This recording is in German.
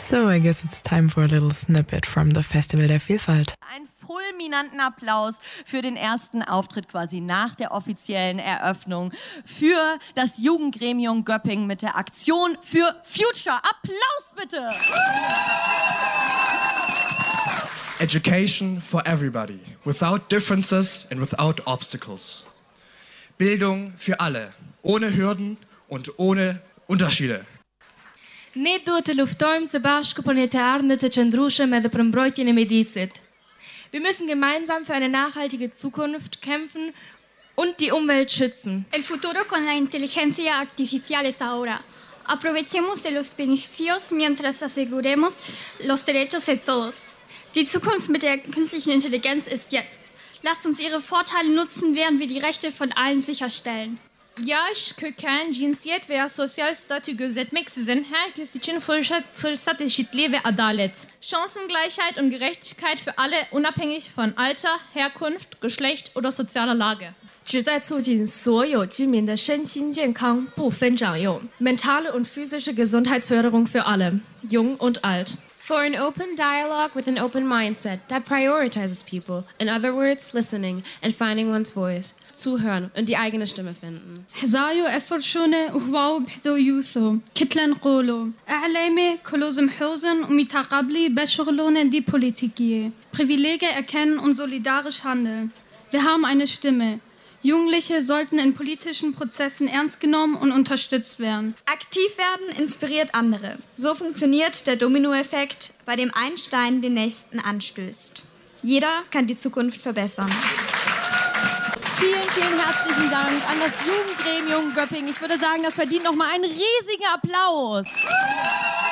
So, I guess it's time for a little snippet from the Festival der Vielfalt. Einen fulminanten Applaus für den ersten Auftritt quasi nach der offiziellen Eröffnung für das Jugendgremium Göppingen mit der Aktion für Future. Applaus bitte! Education for everybody, without differences and without obstacles. Bildung für alle, ohne Hürden und ohne Unterschiede. Ne duhet të luftojmë së bashku për një të ardhme të qëndrueshme edhe për mbrojtjen e mjedisit. Wir müssen gemeinsam für eine nachhaltige Zukunft kämpfen und die Umwelt schützen. El futuro con la inteligencia artificial es ahora. Aprovechemos de los beneficios mientras aseguremos los derechos de todos. Die Zukunft mit der künstlichen Intelligenz ist jetzt. Lasst uns ihre Vorteile nutzen, während wir die Rechte von allen sicherstellen. Yaş, köken, cinsiyet veya sosyal statü gözetmeksizin herkes için fırsat eşitliği ve adalet. Chancengleichheit und Gerechtigkeit für alle, unabhängig von Alter, Herkunft, Geschlecht oder sozialer Lage. 旨在促进所有居民的身心健康，不分长幼。Mentale und physische Gesundheitsförderung für alle, jung und alt. For an open dialogue with an open mindset that prioritizes people. In other words, listening and finding one's voice. Zuhören und die eigene Stimme finden. حزايو أفرشونة وهواو بحدو يوثو كتلن قولو أعلامي كلوزم حوزن ومتقابلي بشغلون die Politikie. Privilege erkennen und solidarisch handeln. Wir haben eine Stimme. Jugendliche sollten in politischen Prozessen ernst genommen und unterstützt werden. Aktiv werden inspiriert andere. So funktioniert der Dominoeffekt, bei dem ein Stein den nächsten anstößt. Jeder kann die Zukunft verbessern. Vielen, vielen herzlichen Dank an das Jugendgremium Göppingen. Ich würde sagen, das verdient nochmal einen riesigen Applaus.